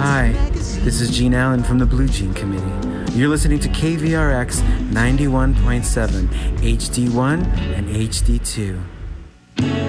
Hi, this is Gene Allen from the Blue Jean Committee. You're listening to KVRX 91.7, HD1 and HD2.